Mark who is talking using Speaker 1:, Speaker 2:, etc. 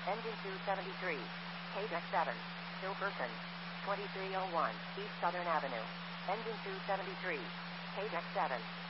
Speaker 1: Engine 273. KDEX 7. Still person. 2301 East Southern Avenue. Engine 273. KDEX 7.